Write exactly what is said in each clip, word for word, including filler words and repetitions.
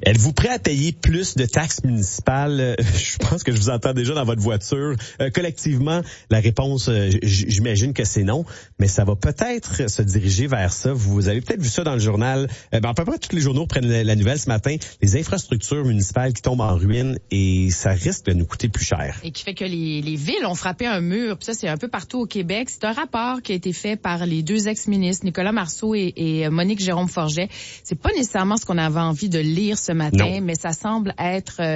Êtes-vous prêt à payer plus de taxes municipales? Je pense que je vous entends déjà dans votre voiture. Euh, collectivement, la réponse, euh, j'imagine que c'est non, mais ça va peut-être se diriger vers ça. Vous avez peut-être vu ça dans le journal. Euh, ben, à peu près tous les journaux prennent la, la nouvelle ce matin. Les infrastructures municipales qui tombent en ruine et ça risque de nous coûter plus cher. Et qui fait que les, les villes ont frappé un mur. Puis ça, c'est un peu partout au Québec. C'est un rapport qui a été fait par les deux ex-ministres, Nicolas Marceau et, et Monique Jérôme-Forget. C'est pas nécessairement ce qu'on avait envie de lire ce matin, non. Mais ça semble être euh,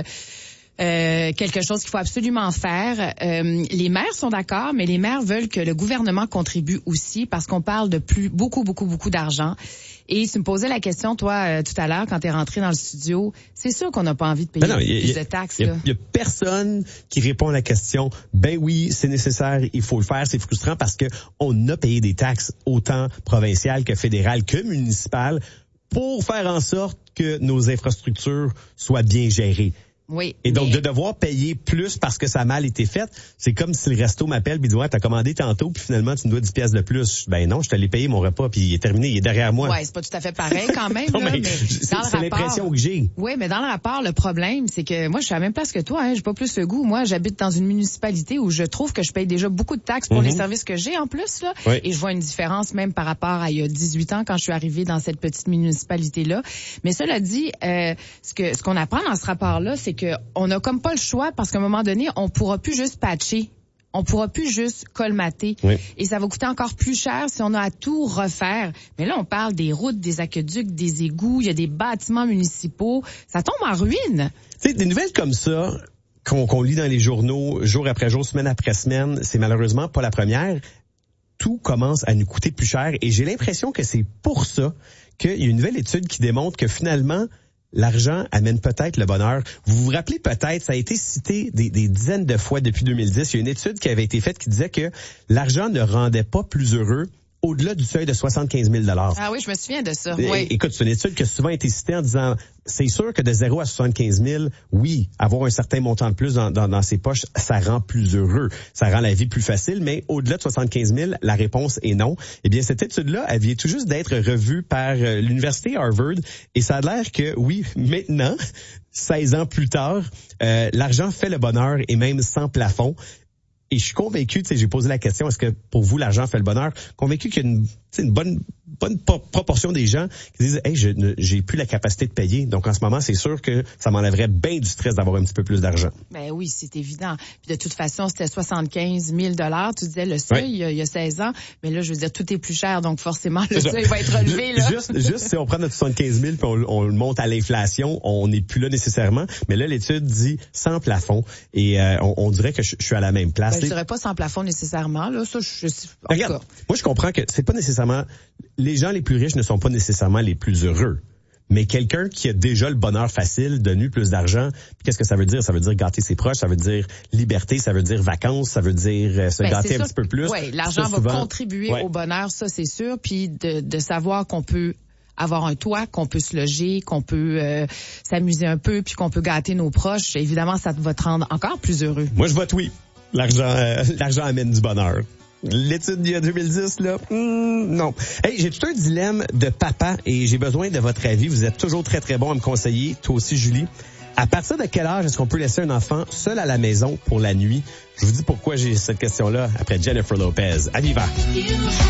euh, quelque chose qu'il faut absolument faire. Euh, les maires sont d'accord, mais les maires veulent que le gouvernement contribue aussi parce qu'on parle de plus beaucoup, beaucoup, beaucoup d'argent. Et tu me posais la question, toi, euh, tout à l'heure, quand tu es rentré dans le studio, c'est sûr qu'on n'a pas envie de payer non, non, plus a, de taxes. Il y, y a personne qui répond à la question, ben oui, c'est nécessaire, il faut le faire. C'est frustrant parce que on a payé des taxes autant provinciales que fédérales que municipales pour faire en sorte que nos infrastructures soient bien gérées. Oui. Et donc, mais... de devoir payer plus parce que ça a mal été fait, c'est comme si le resto m'appelle puis dit, ouais, t'as commandé tantôt puis finalement, tu me dois dix pièces de plus. Ben non, je t'allais payer mon repas puis il est terminé, il est derrière moi. Ouais, c'est pas tout à fait pareil quand même. non, là, mais, mais mais dans le c'est l'impression que j'ai. Oui, mais dans le rapport, le problème, c'est que moi, je suis à la même place que toi, hein. J'ai pas plus le goût. Moi, j'habite dans une municipalité où je trouve que je paye déjà beaucoup de taxes pour mm-hmm. les services que j'ai en plus, là. Oui. Et je vois une différence même par rapport à il y a dix-huit ans quand je suis arrivée dans cette petite municipalité-là. Mais cela dit, euh, ce que, ce qu'on apprend dans ce rapport-là, c'est que on a comme pas le choix parce qu'à un moment donné, on pourra plus juste patcher. On pourra plus juste colmater. Oui. Et ça va coûter encore plus cher si on a à tout refaire. Mais là, on parle des routes, des aqueducs, des égouts, il y a des bâtiments municipaux. Ça tombe en ruine. Tu sais, des nouvelles comme ça qu'on, qu'on lit dans les journaux jour après jour, semaine après semaine, c'est malheureusement pas la première. Tout commence à nous coûter plus cher et j'ai l'impression que c'est pour ça qu'il y a une nouvelle étude qui démontre que finalement, l'argent amène peut-être le bonheur. Vous vous rappelez peut-être, ça a été cité des, des dizaines de fois depuis deux mille dix. Il y a une étude qui avait été faite qui disait que l'argent ne rendait pas plus heureux au-delà du seuil de soixante-quinze mille dollars. Ah oui, je me souviens de ça. Et, oui. Écoute, c'est une étude qui a souvent été citée en disant, c'est sûr que de zéro à soixante-quinze mille, oui, avoir un certain montant de plus dans, dans, dans ses poches, ça rend plus heureux. Ça rend la vie plus facile, mais au-delà de soixante-quinze mille, la réponse est non. Eh bien, cette étude-là, elle vient tout juste d'être revue par euh, l'université Harvard et ça a l'air que, oui, maintenant, seize ans plus tard, euh, l'argent fait le bonheur et même sans plafond. Et je suis convaincu, tu sais, j'ai posé la question, est-ce que pour vous, l'argent fait le bonheur? Convaincu qu'il y a une, une bonne bonne proportion des gens qui disent, hey, je ne, j'ai plus la capacité de payer. Donc, en ce moment, c'est sûr que ça m'enlèverait bien du stress d'avoir un petit peu plus d'argent. Ben oui, c'est évident. Puis de toute façon, c'était soixante-quinze mille dollars. Tu disais le seuil, oui. il, y a, il y a seize ans. Mais là, je veux dire, tout est plus cher. Donc, forcément, le seuil va être relevé, là. Juste, juste si on prend notre soixante-quinze mille puis on, on le monte à l'inflation, on n'est plus là nécessairement. Mais là, l'étude dit sans plafond. Et euh, on, on dirait que je, je suis à la même place. Ben, je dirais pas sans plafond nécessairement, là. Ça, je, je Regarde, moi, je comprends que c'est pas nécessairement... Les gens les plus riches ne sont pas nécessairement les plus heureux. Mais quelqu'un qui a déjà le bonheur facile, donne plus d'argent, qu'est-ce que ça veut dire? Ça veut dire gâter ses proches, ça veut dire liberté, ça veut dire vacances, ça veut dire euh, se ben, gâter un sûr, petit peu plus. Oui, l'argent ça, va souvent, contribuer ouais. au bonheur, ça c'est sûr. Puis de, de savoir qu'on peut avoir un toit, qu'on peut se loger, qu'on peut euh, s'amuser un peu, puis qu'on peut gâter nos proches, évidemment, ça va te rendre encore plus heureux. Moi, je vote oui. L'argent, euh, l'argent amène du bonheur. L'étude d'il y a deux mille dix, là, hmm, non. Hey, j'ai tout un dilemme de papa et j'ai besoin de votre avis. Vous êtes toujours très, très bon à me conseiller. Toi aussi, Julie. À partir de quel âge est-ce qu'on peut laisser un enfant seul à la maison pour la nuit? Je vous dis pourquoi j'ai cette question-là après Jennifer Lopez. À Viva!